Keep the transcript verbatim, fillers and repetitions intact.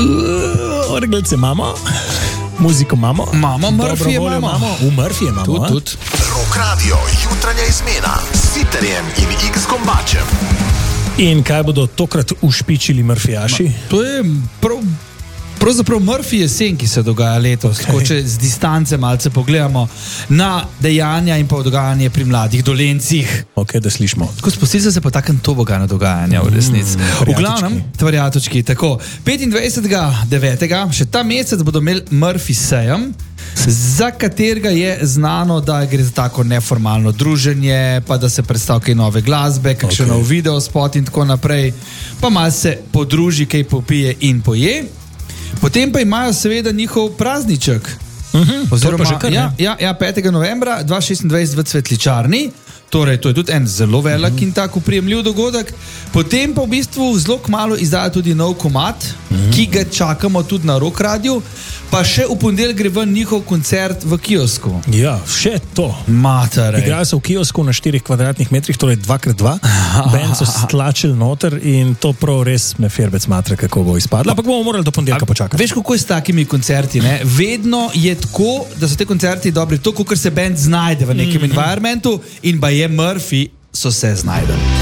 Orgelce imamo, muziko imamo, Mamo, Murphy imamo. V Murphy imamo. Tud, tud. Rock Radio, jutranja izmena s Sitterjem in X Gombačem. In kaj bodo tokrat ušpičili Murphyjaši? To je prav, pravzaprav Murphy jesen, ki se dogaja letos. Okay. Ko če z distance malce pogledamo na dejanja in pa dogajanje pri mladih dolencih. Ok, da slišimo. Tako spustili se pa takem tobogano dogajanja v resnici. Mm, v glavnem, tvarjatočki, tako, petindvajsetega devetega še ta mesec bodo imeli Murphy sejem, za katerega je znano, da gre za tako neformalno druženje, pa da se predstav kaj nove glasbe, kakšen Okay. nov video spot in tako naprej, pa malo se podruži, kaj popije in poje. Potem pa imajo seveda njihov prazniček. Uh-huh, Oziroma, že kar, ja, ja, ja, petega novembra dva tisoč šestindvajset v Cvetličarni. Torej, to je tudi en zelo velik uh-huh. in tako prijemljiv dogodek. Potem pa v bistvu zelo kmalu izdaja tudi nov komad, uh-huh. ki ga čakamo tudi na Rock Radiu. Pa še v ponedeljek gre ven njihov koncert v kiosku. Ja, še to. Matare. Igrajo se v kiosku na štirih kvadratnih metrih, torej dva krat dva. Band so stlačili noter in to prav res me ferbec matra, kako bo izpadlo. Ampak bomo morali do ponedeljka počakati. Veš, kako je s takimi koncerti, ne? Vedno je tako, da so te koncerti dobri, to, kot se band znajde v nekem mm-hmm. environmentu in ba je Murphy so se znajde.